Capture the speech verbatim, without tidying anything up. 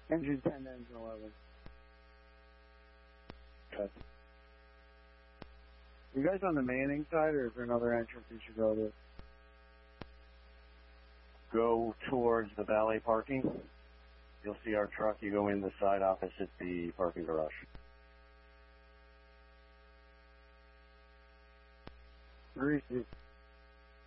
Engine ten, engine eleven. Cut. You guys on the Manning side, or is there another entrance you should go to? Go towards the valet parking. You'll see our truck. You go in the side opposite the parking garage. Three,